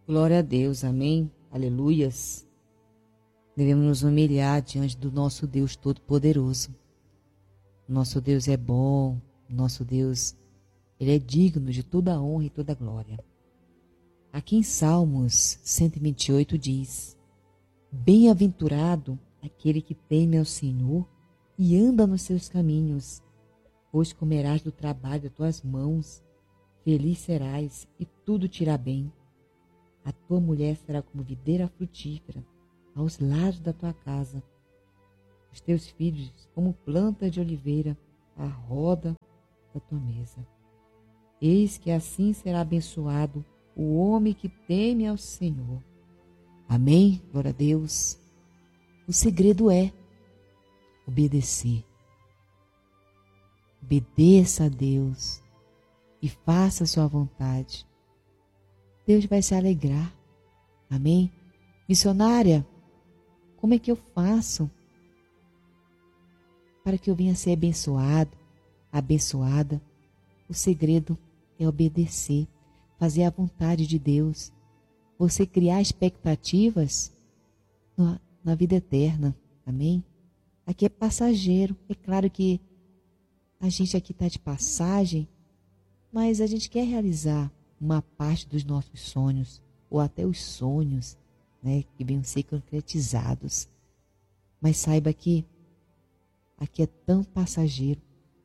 Glória a Deus, amém, aleluias. Devemos nos humilhar diante do nosso Deus Todo-Poderoso. Nosso Deus é bom, nosso Deus, Ele é digno de toda a honra e toda a glória. Aqui em Salmos 128 diz: bem-aventurado aquele que teme ao Senhor e anda nos seus caminhos, pois comerás do trabalho das tuas mãos, feliz serás e tudo te irá bem. A tua mulher será como videira frutífera aos lados da tua casa, os teus filhos como plantas de oliveira à roda da tua mesa. Eis que assim será abençoado o homem que teme ao Senhor. Amém? Glória a Deus. O segredo é obedecer. Obedeça a Deus e faça a sua vontade. Deus vai se alegrar. Amém? Missionária, como é que eu faço para que eu venha ser abençoado, abençoada? O segredo é obedecer, fazer a vontade de Deus. Você criar expectativas na vida eterna. Amém? Aqui é passageiro. É claro que a gente aqui está de passagem, mas a gente quer realizar uma parte dos nossos sonhos, ou até os sonhos, né, que venham ser concretizados. Mas saiba que aqui é tão passageiro,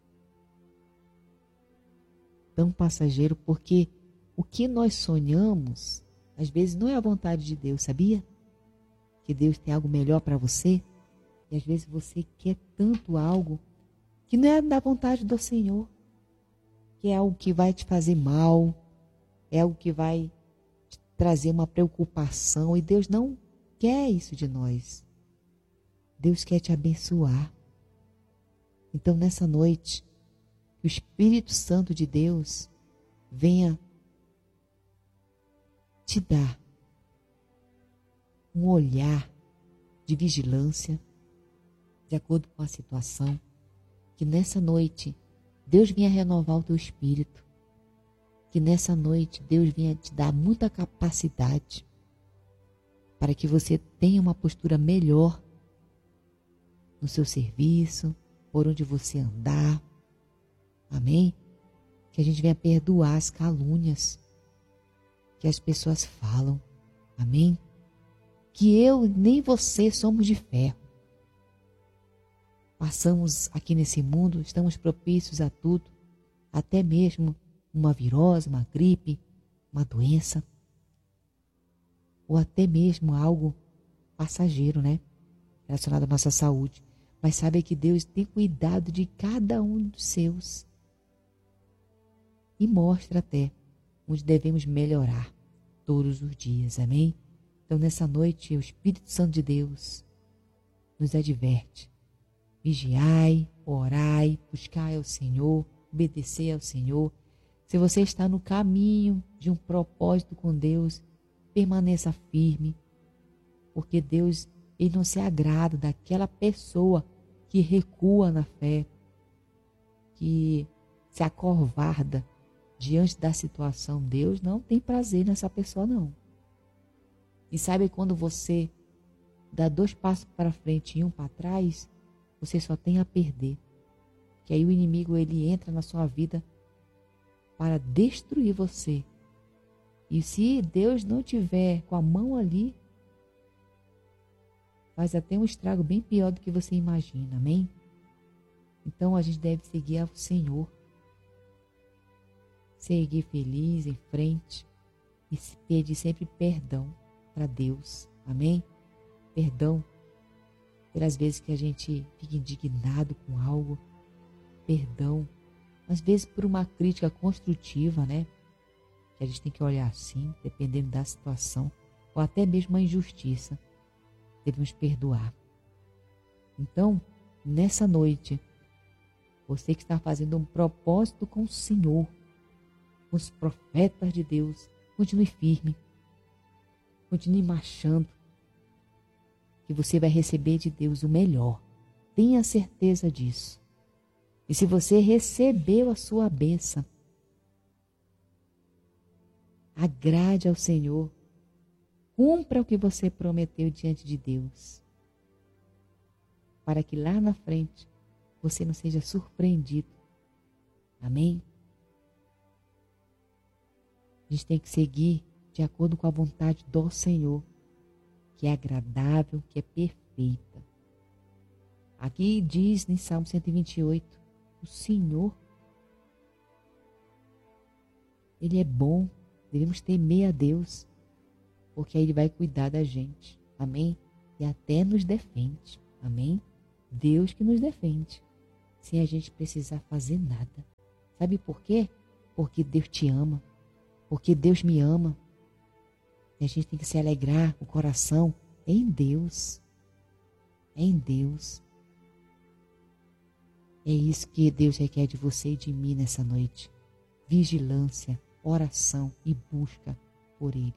porque o que nós sonhamos, às vezes não é a vontade de Deus, sabia? Que Deus tem algo melhor para você, e às vezes você quer tanto algo que não é da vontade do Senhor, que é algo que vai te fazer mal, é algo que vai te trazer uma preocupação, e Deus não quer isso de nós. Deus quer te abençoar. Então, nessa noite, que o Espírito Santo de Deus venha te dar um olhar de vigilância, de acordo com a situação, que nessa noite Deus venha renovar o teu espírito, que nessa noite Deus venha te dar muita capacidade para que você tenha uma postura melhor no seu serviço, por onde você andar. Amém? Que a gente venha perdoar as calúnias que as pessoas falam. Amém? Que eu nem você somos de ferro. Passamos aqui nesse mundo, estamos propícios a tudo, até mesmo uma virose, uma gripe, uma doença, ou até mesmo algo passageiro, né? Relacionado à nossa saúde. Mas sabe que Deus tem cuidado de cada um dos seus e mostra até onde devemos melhorar todos os dias. Amém? Então, nessa noite, o Espírito Santo de Deus nos adverte. Vigiai, orai, buscai ao Senhor, obedecer ao Senhor. Se você está no caminho de um propósito com Deus, permaneça firme, porque Deus, Ele não se agrada daquela pessoa que recua na fé, que se acovarda diante da situação. Deus não tem prazer nessa pessoa, não. E sabe quando você dá 2 passos para frente e 1 para trás, você só tem a perder. Que aí o inimigo, ele entra na sua vida para destruir você. E se Deus não tiver com a mão ali, faz até um estrago bem pior do que você imagina. Amém? Então a gente deve seguir ao Senhor. Seguir feliz em frente e pedir sempre perdão para Deus. Amém? Perdão pelas vezes que a gente fica indignado com algo. Perdão, às vezes por uma crítica construtiva, né? Que a gente tem que olhar assim, dependendo da situação, ou até mesmo a injustiça. Devemos perdoar. Então, nessa noite, você que está fazendo um propósito com o Senhor, com os profetas de Deus, continue firme, continue marchando, que você vai receber de Deus o melhor. Tenha certeza disso. E se você recebeu a sua bênção, agrade ao Senhor Cumpra o que você prometeu diante de Deus, para que lá na frente você não seja surpreendido. Amém? A gente tem que seguir de acordo com a vontade do Senhor, que é agradável, que é perfeita. Aqui diz em Salmo 128, o Senhor, Ele é bom, devemos temer a Deus, porque aí Ele vai cuidar da gente. Amém? E até nos defende. Amém? Deus que nos defende, sem a gente precisar fazer nada. Sabe por quê? Porque Deus te ama, porque Deus me ama. E a gente tem que se alegrar, o coração é em Deus. É em Deus. É isso que Deus requer de você e de mim nessa noite. Vigilância, oração e busca por Ele.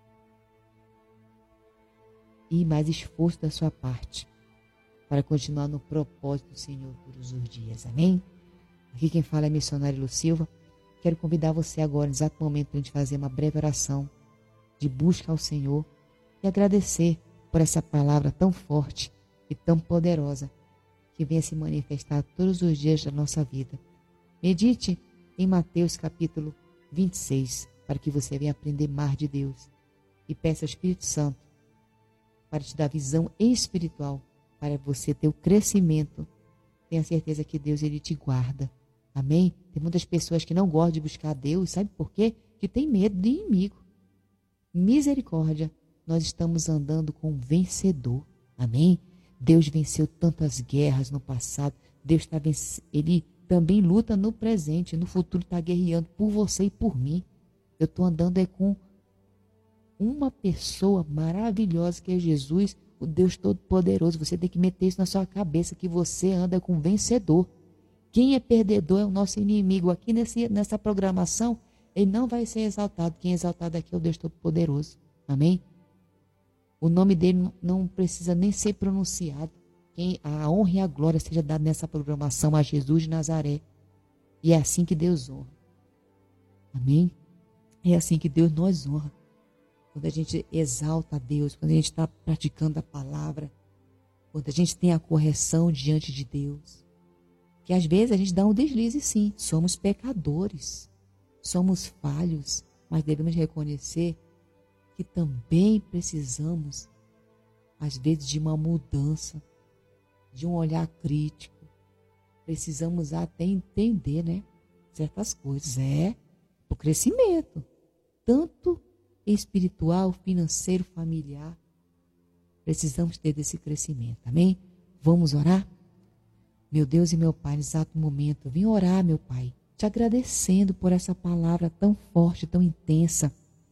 E mais esforço da sua parte para continuar no propósito do Senhor todos os dias. Amém? Aqui quem fala é missionário Lu Silva. Quero convidar você agora, no exato momento, para a gente fazer uma breve oração de busca ao Senhor e agradecer por essa palavra tão forte e tão poderosa que venha se manifestar todos os dias da nossa vida. Medite em Mateus capítulo 26, para que você venha aprender mais de Deus. E peça ao Espírito Santo para te dar visão espiritual, para você ter o crescimento. Tenha certeza que Deus, Ele te guarda. Amém? Tem muitas pessoas que não gostam de buscar a Deus, sabe por quê? Que tem medo de inimigo. Misericórdia, nós estamos andando com um vencedor. Amém? Deus venceu tantas guerras no passado. Deus Ele também luta no presente, no futuro está guerreando por você e por mim. Eu estou andando com uma pessoa maravilhosa que é Jesus, o Deus Todo-Poderoso. Você tem que meter isso na sua cabeça, que você anda com um vencedor. Quem é perdedor é o nosso inimigo. Aqui nessa programação, ele não vai ser exaltado. Quem é exaltado aqui é o Deus Todo-Poderoso. Amém? O nome dele não precisa nem ser pronunciado. A honra e a glória seja dada nessa programação a Jesus de Nazaré. E é assim que Deus honra. Amém? É assim que Deus nos honra. Quando a gente exalta a Deus, quando a gente está praticando a palavra, quando a gente tem a correção diante de Deus. Que às vezes a gente dá um deslize, sim. Somos pecadores, somos falhos, mas devemos reconhecer que também precisamos, às vezes, de uma mudança, de um olhar crítico. Precisamos até entender, né, certas coisas. O crescimento, tanto espiritual, financeiro, familiar. Precisamos ter desse crescimento, amém? Vamos orar? Meu Deus e meu Pai, nesse exato momento, vim orar, meu Pai, te agradecendo por essa palavra tão forte, tão intensa,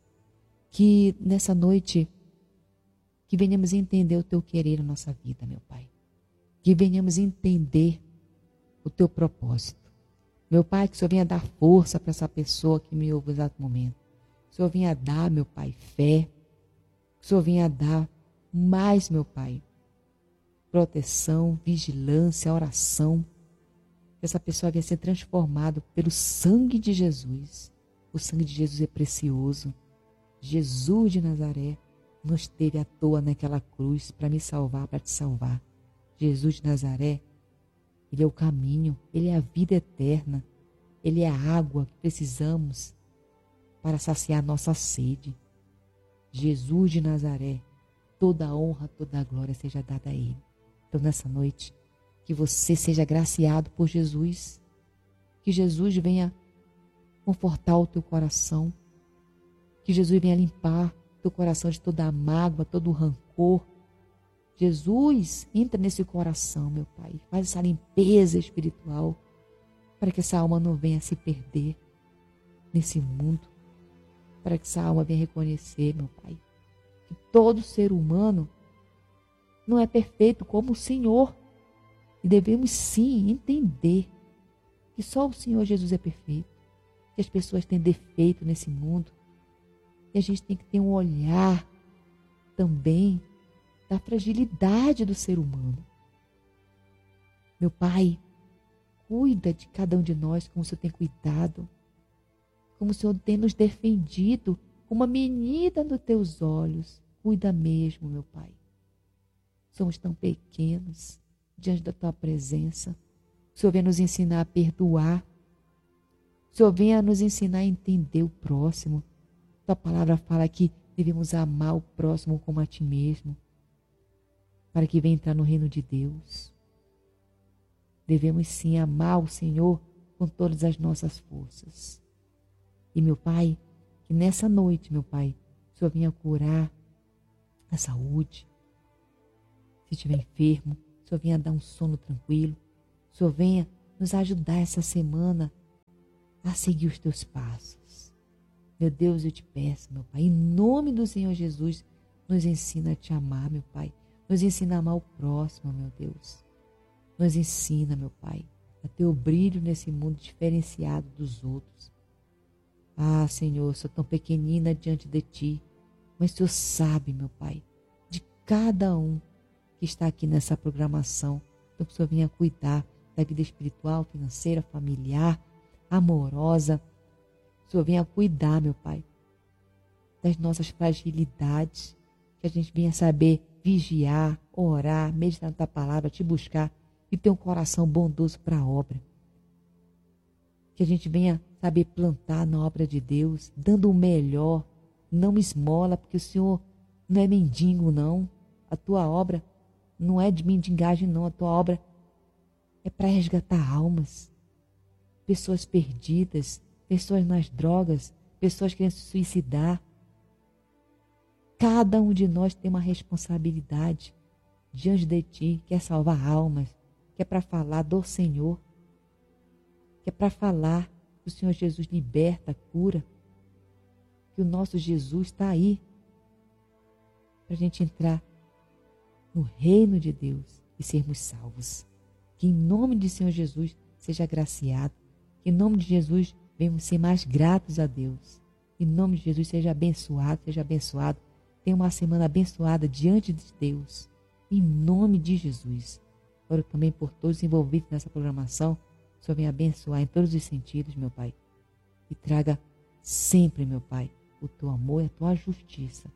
que nessa noite, que venhamos entender o Teu querer na nossa vida, meu Pai. Que venhamos entender o Teu propósito. Meu Pai, que o Senhor venha dar força para essa pessoa que me ouve no exato momento. Que o Senhor venha dar, meu Pai, fé. Que o Senhor venha dar mais, meu Pai, proteção, vigilância, oração. Que essa pessoa venha ser transformada pelo sangue de Jesus. O sangue de Jesus é precioso. Jesus de Nazaré não esteve à toa naquela cruz para me salvar, para te salvar. Jesus de Nazaré, Ele é o caminho, Ele é a vida eterna, Ele é a água que precisamos para saciar nossa sede. Jesus de Nazaré, toda a honra, toda a glória seja dada a Ele. Então nessa noite, que você seja agraciado por Jesus, que Jesus venha confortar o teu coração, que Jesus venha limpar teu coração de toda a mágoa, todo o rancor. Jesus, entra nesse coração, meu Pai, faz essa limpeza espiritual, para que essa alma não venha se perder nesse mundo, para que essa alma venha reconhecer, meu Pai, que todo ser humano não é perfeito como o Senhor, e devemos sim entender que só o Senhor Jesus é perfeito, que as pessoas têm defeito nesse mundo, e a gente tem que ter um olhar também da fragilidade do ser humano. Meu Pai, cuida de cada um de nós como o Senhor tem cuidado, como o Senhor tem nos defendido, como uma menina nos teus olhos, cuida mesmo, meu Pai. Somos tão pequenos diante da Tua presença. O Senhor venha nos ensinar a perdoar. O Senhor venha nos ensinar a entender o próximo. Tua palavra fala que devemos amar o próximo como a Ti mesmo, para que venha entrar no reino de Deus. Devemos sim amar o Senhor com todas as nossas forças. E, meu Pai, que nessa noite, meu Pai, o Senhor venha curar a saúde. Se estiver enfermo, o Senhor venha dar um sono tranquilo. O Senhor venha nos ajudar essa semana a seguir os Teus passos. Meu Deus, eu te peço, meu Pai, em nome do Senhor Jesus, nos ensina a Te amar, meu Pai. Nos ensina a amar o próximo, meu Deus. Nos ensina, meu Pai, a ter o brilho nesse mundo diferenciado dos outros. Ah, Senhor, sou tão pequenina diante de Ti, mas o Senhor sabe, meu Pai, de cada um que está aqui nessa programação. Então, que o Senhor venha cuidar da vida espiritual, financeira, familiar, amorosa. O Senhor venha cuidar, meu Pai, das nossas fragilidades, que a gente venha saber vigiar, orar, meditar na Tua palavra, Te buscar e ter um coração bondoso para a obra. Que a gente venha saber plantar na obra de Deus, dando o melhor, não esmola, porque o Senhor não é mendigo, não. A Tua obra não é de mendigagem, não. A Tua obra é para resgatar almas, pessoas perdidas, pessoas nas drogas, pessoas querendo se suicidar. Cada um de nós tem uma responsabilidade diante de Ti, que é salvar almas, que é para falar do Senhor, que é para falar que o Senhor Jesus liberta, cura, que o nosso Jesus está aí para a gente entrar no reino de Deus e sermos salvos. Que em nome de Senhor Jesus seja agraciado, que em nome de Jesus venhamos ser mais gratos a Deus. Em nome de Jesus seja abençoado, tenha uma semana abençoada diante de Deus. Em nome de Jesus. Oro também por todos envolvidos nessa programação. O Senhor venha abençoar em todos os sentidos, meu Pai. E traga sempre, meu Pai, o Teu amor e a Tua justiça.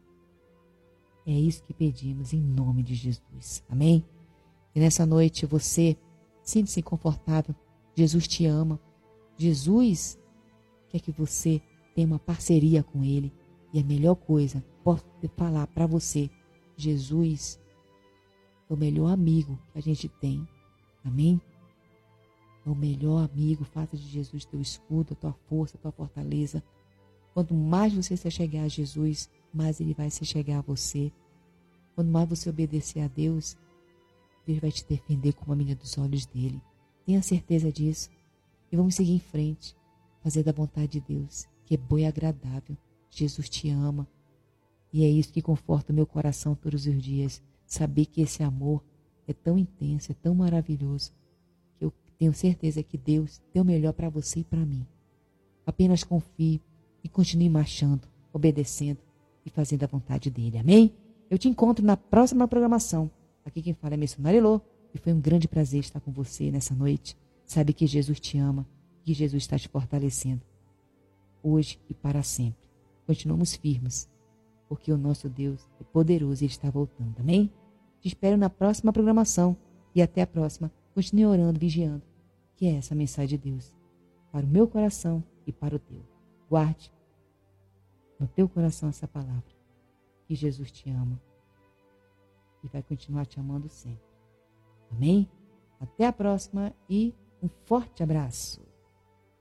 É isso que pedimos em nome de Jesus. Amém? E nessa noite você sinta-se confortável. Jesus te ama. Jesus quer que você tenha uma parceria com Ele. E a melhor coisa, posso falar para você, Jesus é o melhor amigo que a gente tem. Amém? É o melhor amigo. Faça de Jesus teu escudo, a tua força, a tua fortaleza. Quanto mais você se chegar a Jesus, mais Ele vai se chegar a você. Quanto mais você obedecer a Deus, Deus vai te defender como a menina dos olhos dele. Tenha certeza disso. E vamos seguir em frente, fazer da vontade de Deus, que é boa e agradável. Jesus te ama. E é isso que conforta o meu coração todos os dias. Saber que esse amor é tão intenso, é tão maravilhoso, que eu tenho certeza que Deus deu o melhor para você e para mim. Apenas confie e continue marchando, obedecendo e fazendo a vontade dele. Amém? Eu te encontro na próxima programação. Aqui quem fala é Missionária Elô. E foi um grande prazer estar com você nessa noite. Sabe que Jesus te ama, que Jesus está te fortalecendo. Hoje e para sempre. Continuamos firmes, porque o nosso Deus é poderoso e Ele está voltando. Amém? Te espero na próxima programação. E até a próxima. Continue orando, vigiando. Que é essa mensagem de Deus para o meu coração e para o teu. Guarde no teu coração essa palavra. Que Jesus te ama e vai continuar te amando sempre. Amém? Até a próxima e um forte abraço.